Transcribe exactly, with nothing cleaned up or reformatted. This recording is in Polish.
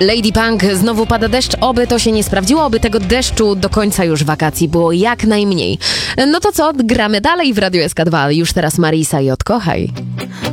Lady Punk, znowu pada deszcz, oby to się nie sprawdziło, oby tego deszczu do końca już wakacji było jak najmniej. No to co, gramy dalej w Radiu S K dwa, już teraz Marisa i Odkochaj.